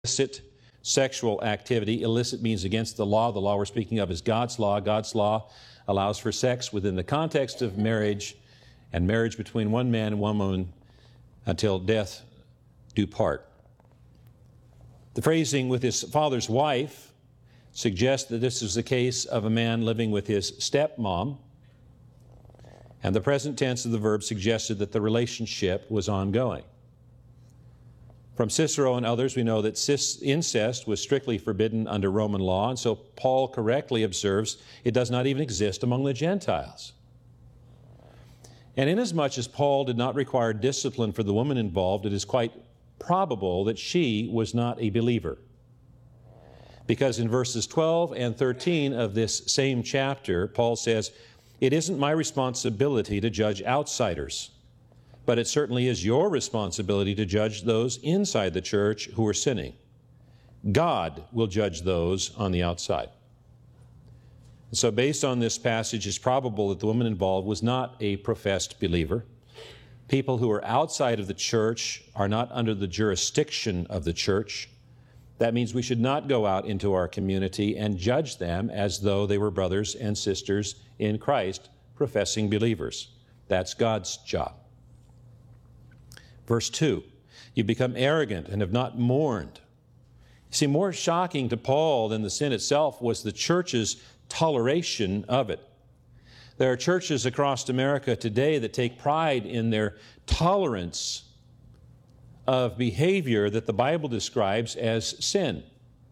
illicit sexual activity. Illicit means against the law. The law we're speaking of is God's law. God's law allows for sex within the context of marriage and marriage between one man and one woman until death do part. The phrasing with his father's wife suggests that this is the case of a man living with his stepmom, and the present tense of the verb suggested that the relationship was ongoing. From Cicero and others, we know that incest was strictly forbidden under Roman law, and so Paul correctly observes it does not even exist among the Gentiles. And inasmuch as Paul did not require discipline for the woman involved, it is quite probable that she was not a believer. Because in verses 12 and 13 of this same chapter, Paul says, "It isn't my responsibility to judge outsiders, but it certainly is your responsibility to judge those inside the church who are sinning. God will judge those on the outside." So based on this passage, it's probable that the woman involved was not a professed believer. People who are outside of the church are not under the jurisdiction of the church. That means we should not go out into our community and judge them as though they were brothers and sisters in Christ, professing believers. That's God's job. Verse 2, "You become arrogant and have not mourned." You see, more shocking to Paul than the sin itself was the church's toleration of it. There are churches across America today that take pride in their tolerance of behavior that the Bible describes as sin.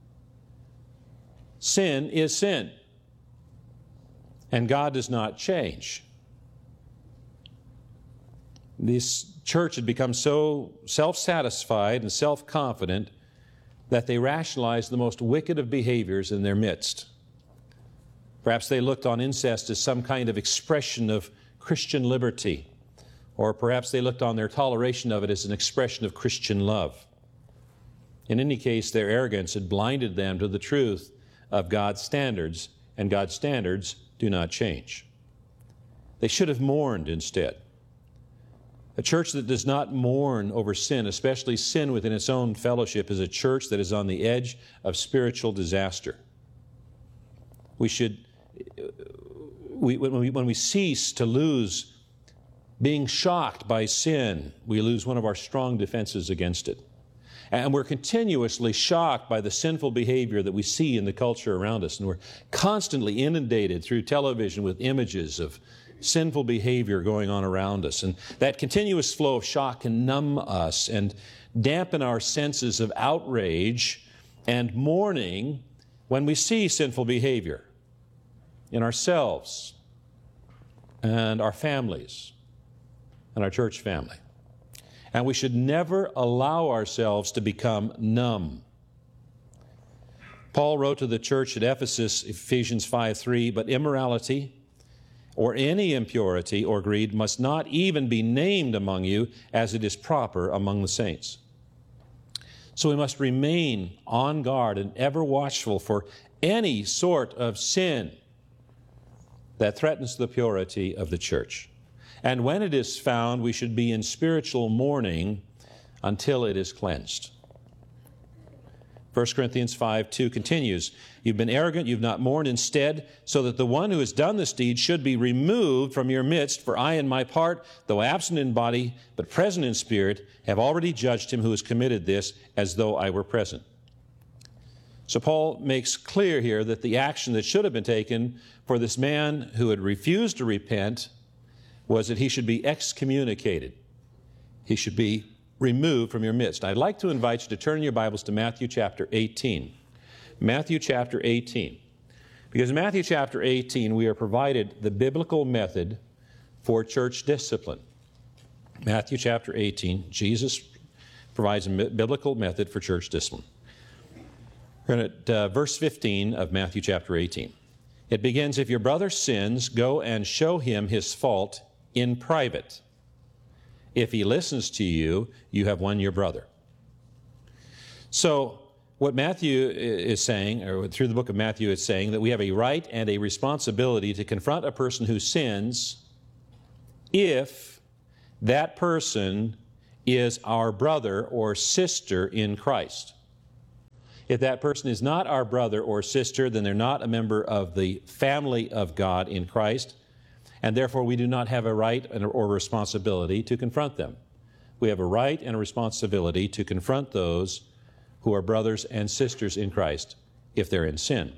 Sin is sin, and God does not change. This church had become so self-satisfied and self-confident that they rationalized the most wicked of behaviors in their midst. Perhaps they looked on incest as some kind of expression of Christian liberty, or perhaps they looked on their toleration of it as an expression of Christian love. In any case, their arrogance had blinded them to the truth of God's standards, and God's standards do not change. They should have mourned instead. A church that does not mourn over sin, especially sin within its own fellowship, is a church that is on the edge of spiritual disaster. When we cease to lose being shocked by sin, we lose one of our strong defenses against it. And we're continuously shocked by the sinful behavior that we see in the culture around us. And we're constantly inundated through television with images of sinful behavior going on around us. And that continuous flow of shock can numb us and dampen our senses of outrage and mourning when we see sinful behavior in ourselves and our families and our church family. And we should never allow ourselves to become numb. Paul wrote to the church at Ephesus, Ephesians 5:3, "But immorality or any impurity or greed must not even be named among you, as it is proper among the saints." So we must remain on guard and ever watchful for any sort of sin that threatens the purity of the church. And when it is found, we should be in spiritual mourning until it is cleansed. 1 Corinthians 5:2 continues, "You've been arrogant, you've not mourned instead, so that the one who has done this deed should be removed from your midst. For I, in my part, though absent in body, but present in spirit, have already judged him who has committed this, as though I were present." So Paul makes clear here that the action that should have been taken for this man who had refused to repent was that he should be excommunicated. He should be removed from your midst. I'd like to invite you to turn your Bibles to Matthew chapter 18. Matthew chapter 18. Because in Matthew chapter 18, we are provided the biblical method for church discipline. Matthew chapter 18, Jesus provides a biblical method for church discipline. We're at verse 15 of Matthew chapter 18. It begins, "If your brother sins, go and show him his fault in private. If he listens to you, you have won your brother." So what Matthew is saying, or through the book of Matthew, it's saying that we have a right and a responsibility to confront a person who sins if that person is our brother or sister in Christ. If that person is not our brother or sister, then they're not a member of the family of God in Christ, and therefore we do not have a right or responsibility to confront them. We have a right and a responsibility to confront those who are brothers and sisters in Christ if they're in sin.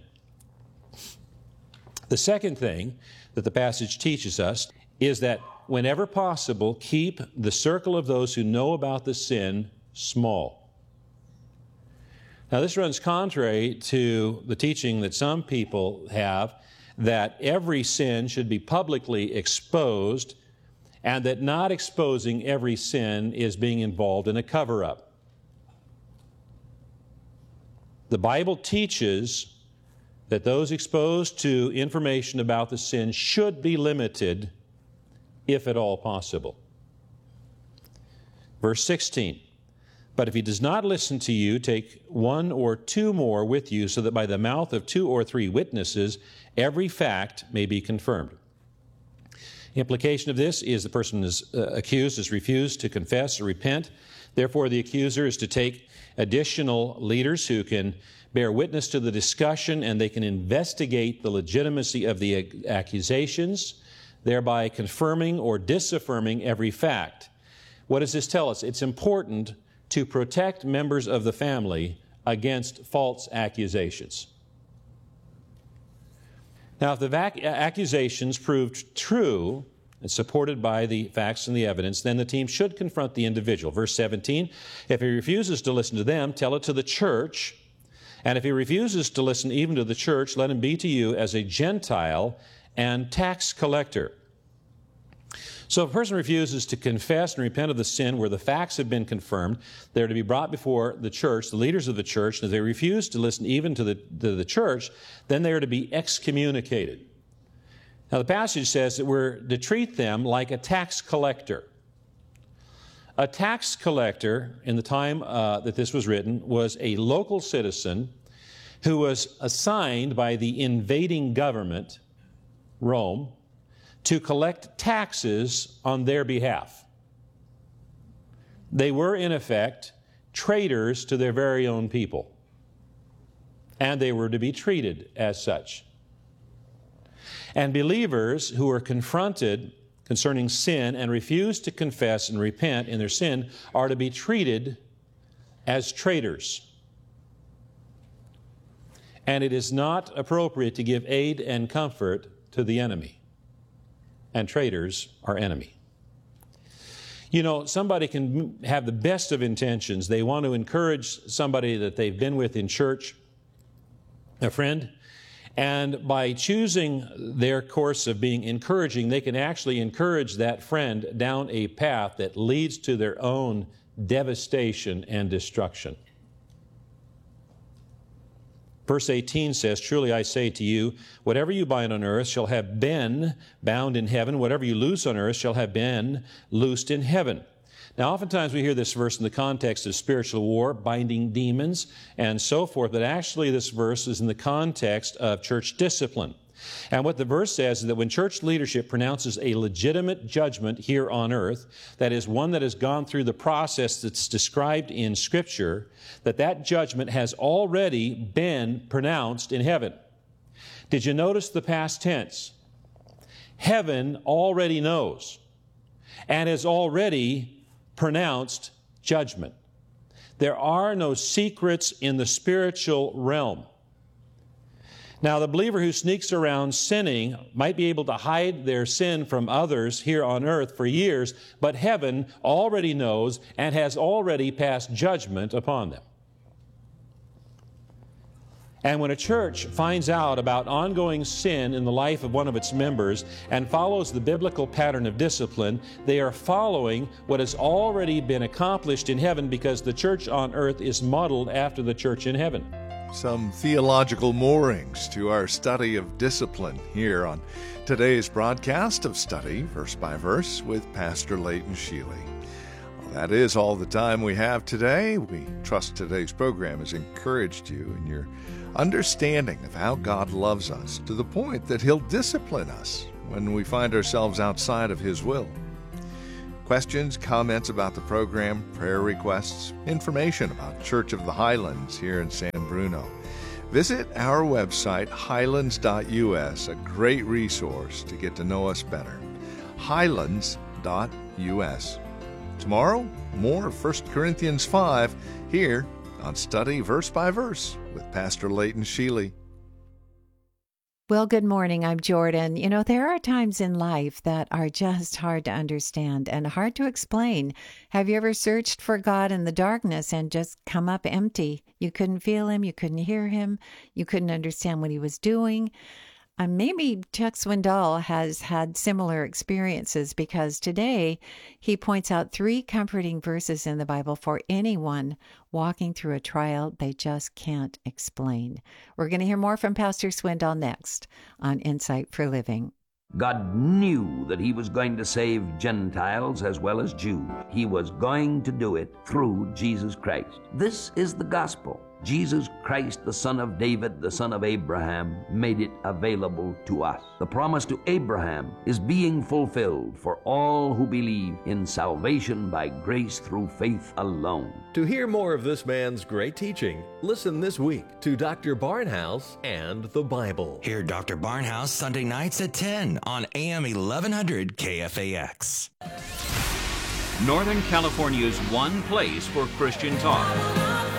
The second thing that the passage teaches us is that whenever possible, keep the circle of those who know about the sin small. Now, this runs contrary to the teaching that some people have, that every sin should be publicly exposed, and that not exposing every sin is being involved in a cover-up. The Bible teaches that those exposed to information about the sin should be limited, if at all possible. Verse 16. But if he does not listen to you, take one or two more with you, so that by the mouth of 2 or 3 witnesses every fact may be confirmed. Implication of this is the person accused has refused to confess or repent. Therefore, the accuser is to take additional leaders who can bear witness to the discussion, and they can investigate the legitimacy of the accusations, thereby confirming or disaffirming every fact. What does this tell us? It's important to protect members of the family against false accusations. Now, if the accusations proved true and supported by the facts and the evidence, then the team should confront the individual. Verse 17, if he refuses to listen to them, tell it to the church. And if he refuses to listen even to the church, let him be to you as a Gentile and tax collector. So if a person refuses to confess and repent of the sin where the facts have been confirmed, they're to be brought before the church, the leaders of the church, and if they refuse to listen even to the church, then they are to be excommunicated. Now the passage says that we're to treat them like a tax collector. A tax collector, in the time that this was written, was a local citizen who was assigned by the invading government, Rome, to collect taxes on their behalf. They were, in effect, traitors to their very own people, and they were to be treated as such. And believers who were confronted concerning sin and refused to confess and repent in their sin are to be treated as traitors. And it is not appropriate to give aid and comfort to the enemy. And traitors are enemy. You know, somebody can have the best of intentions. They want to encourage somebody that they've been with in church, a friend, and by choosing their course of being encouraging, they can actually encourage that friend down a path that leads to their own devastation and destruction. Verse 18 says, truly I say to you, whatever you bind on earth shall have been bound in heaven. Whatever you loose on earth shall have been loosed in heaven. Now, oftentimes we hear this verse in the context of spiritual war, binding demons, and so forth, but actually this verse is in the context of church discipline. And what the verse says is that when church leadership pronounces a legitimate judgment here on earth, that is one that has gone through the process that's described in Scripture, that judgment has already been pronounced in heaven. Did you notice the past tense? Heaven already knows and has already pronounced judgment. There are no secrets in the spiritual realm. Now, the believer who sneaks around sinning might be able to hide their sin from others here on earth for years, but heaven already knows and has already passed judgment upon them. And when a church finds out about ongoing sin in the life of one of its members and follows the biblical pattern of discipline, they are following what has already been accomplished in heaven, because the church on earth is modeled after the church in heaven. Some theological moorings to our study of discipline here on today's broadcast of Study Verse by Verse with Pastor Leighton Sheely. Well, that is all the time we have today. We trust today's program has encouraged you in your understanding of how God loves us to the point that He'll discipline us when we find ourselves outside of His will. Questions, comments about the program, prayer requests, information about Church of the Highlands here in San Bruno. Visit our website, highlands.us, a great resource to get to know us better. highlands.us. Tomorrow, more of 1 Corinthians 5 here on Study Verse by Verse with Pastor Leighton Sheely. Well, good morning. I'm Jordan. You know, there are times in life that are just hard to understand and hard to explain. Have you ever searched for God in the darkness and just come up empty? You couldn't feel him, you couldn't hear him, you couldn't understand what he was doing. Maybe Chuck Swindoll has had similar experiences, because today he points out 3 comforting verses in the Bible for anyone walking through a trial they just can't explain. We're going to hear more from Pastor Swindoll next on Insight for Living. God knew that he was going to save Gentiles as well as Jews. He was going to do it through Jesus Christ. This is the gospel. Jesus Christ, the son of David, the son of Abraham, made it available to us. The promise to Abraham is being fulfilled for all who believe in salvation by grace through faith alone. To hear more of this man's great teaching, listen this week to Dr. Barnhouse and the Bible. Hear Dr. Barnhouse Sunday nights at 10 on AM 1100 KFAX. Northern California's one place for Christian talk.